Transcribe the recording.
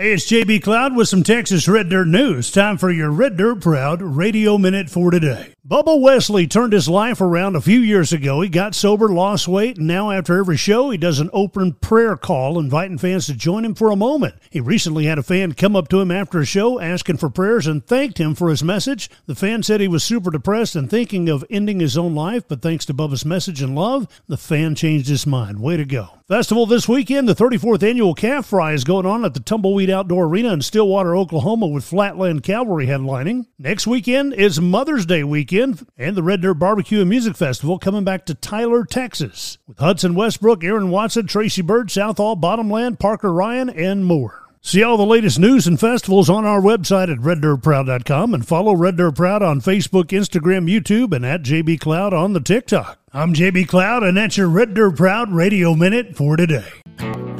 Hey, it's JB Cloud with some Texas Red Dirt news. Time for your Red Dirt Proud Radio Minute for today. Bubba Wesley turned his life around a few years ago. He got sober, lost weight, and now after every show, he does an open prayer call, inviting fans to join him for a moment. He recently had a fan come up to him after a show, asking for prayers and thanked him for his message. The fan said he was super depressed and thinking of ending his own life, but thanks to Bubba's message and love, the fan changed his mind. Way to go. Festival this weekend, the 34th annual Calf Fry is going on at the Tumbleweed Outdoor Arena in Stillwater, Oklahoma, with Flatland Cavalry headlining. Next weekend is Mother's Day weekend, and the Red Dirt Barbecue and Music Festival coming back to Tyler, Texas, with Hudson Westbrook, Aaron Watson, Tracy Bird, Southall, Bottomland, Parker Ryan, and more. See all the latest news and festivals on our website at reddirtproud.com, and follow Red Dirt Proud on Facebook, Instagram, YouTube, and at JB Cloud on the TikTok. I'm JB Cloud, and that's your Red Dirt Proud Radio Minute for today.